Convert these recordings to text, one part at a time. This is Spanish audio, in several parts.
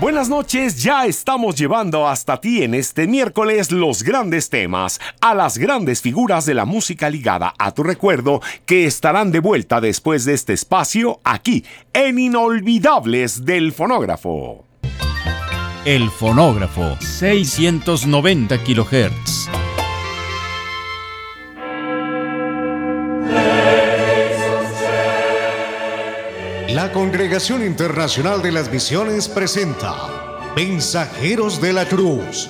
Buenas noches, ya estamos llevando hasta ti en este miércoles los grandes temas, a las grandes figuras de la música ligada a tu recuerdo que estarán de vuelta después de este espacio aquí en Inolvidables del Fonógrafo. El Fonógrafo, 690 kHz. La Congregación Internacional de las Misiones presenta Mensajeros de la Cruz.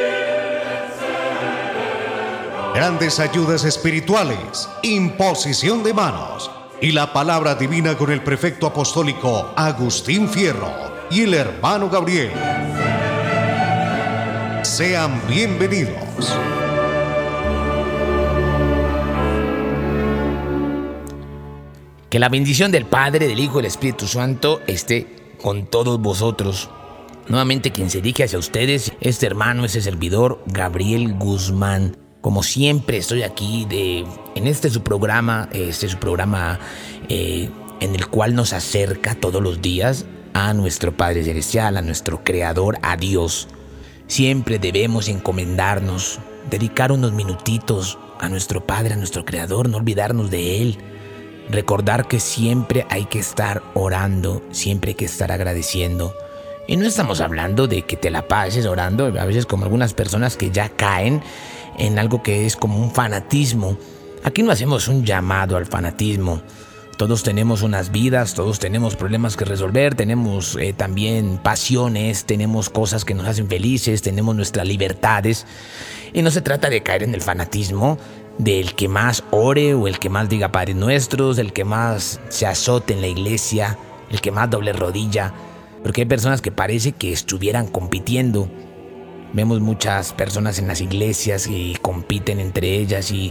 Grandes ayudas espirituales, imposición de manos y la palabra divina con el prefecto apostólico Agustín Fierro y el hermano Gabriel. Sean bienvenidos. Que la bendición del Padre, del Hijo y del Espíritu Santo esté con todos vosotros. Nuevamente quien se dirige hacia ustedes, este hermano, este servidor, Gabriel Guzmán. Como siempre estoy aquí en su programa en el cual nos acerca todos los días a nuestro Padre Celestial, a nuestro Creador, a Dios. Siempre debemos encomendarnos, dedicar unos minutitos a nuestro Padre, a nuestro Creador, no olvidarnos de Él. Recordar que siempre hay que estar orando, siempre hay que estar agradeciendo. Y no estamos hablando de que te la pases orando, a veces como algunas personas que ya caen en algo que es como un fanatismo. Aquí no hacemos un llamado al fanatismo. Todos tenemos unas vidas, todos tenemos problemas que resolver, tenemos también pasiones, tenemos cosas que nos hacen felices, tenemos nuestras libertades. Y no se trata de caer en el fanatismo del que más ore o el que más diga Padre Nuestros, el que más se azote en la iglesia, el que más doble rodilla. Porque hay personas que parece que estuvieran compitiendo. Vemos muchas personas en las iglesias y compiten entre ellas y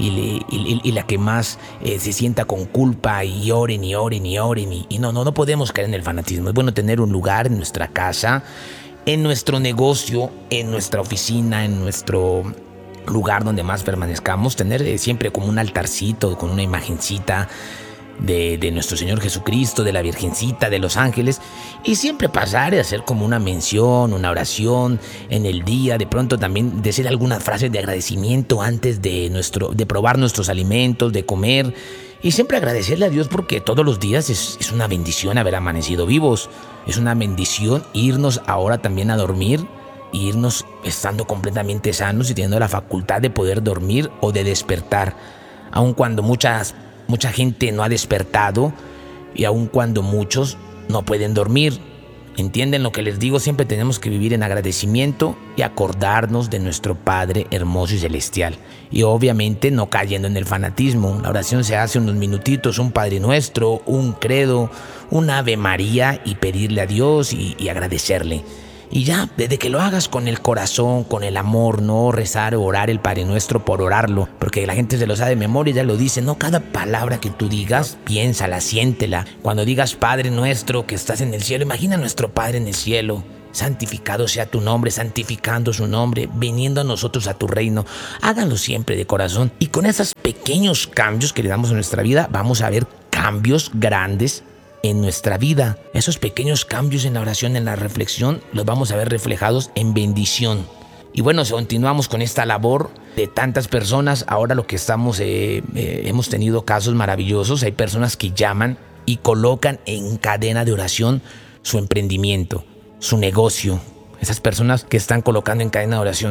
la que más se sienta con culpa y oren y oren y oren. Y no podemos caer en el fanatismo. Es bueno tener un lugar en nuestra casa, en nuestro negocio, en nuestra oficina, en nuestro lugar donde más permanezcamos, tener siempre como un altarcito con una imagencita de nuestro Señor Jesucristo, de la Virgencita, de los ángeles, y siempre pasar y hacer como una mención, una oración en el día, de pronto también decir algunas frases de agradecimiento antes de probar nuestros alimentos, de comer, y siempre agradecerle a Dios porque todos los días es una bendición haber amanecido vivos, es una bendición irnos ahora también a dormir, irnos estando completamente sanos y teniendo la facultad de poder dormir o de despertar, aun cuando mucha gente no ha despertado y aun cuando muchos no pueden dormir. ¿Entienden lo que les digo? Siempre tenemos que vivir en agradecimiento y acordarnos de nuestro Padre hermoso y celestial. Y obviamente no cayendo en el fanatismo. La oración se hace unos minutitos, un Padre Nuestro, un credo, un Ave María y pedirle a Dios y agradecerle. Y ya, desde que lo hagas con el corazón, con el amor, no rezar o orar el Padre Nuestro por orarlo, porque la gente se lo sabe de memoria y ya lo dice, no, cada palabra que tú digas, piénsala, siéntela. Cuando digas Padre Nuestro que estás en el cielo, imagina a nuestro Padre en el cielo. Santificado sea tu nombre, santificando su nombre, viniendo a nosotros a tu reino. Háganlo siempre de corazón. Y con esos pequeños cambios que le damos a nuestra vida, vamos a ver cambios grandes en nuestra vida. Esos pequeños cambios en la oración, en la reflexión, los vamos a ver reflejados en bendición. Y bueno, continuamos con esta labor de tantas personas. Ahora lo que hemos tenido casos maravillosos. Hay personas que llaman y colocan en cadena de oración su emprendimiento, su negocio. Esas personas que están colocando en cadena de oración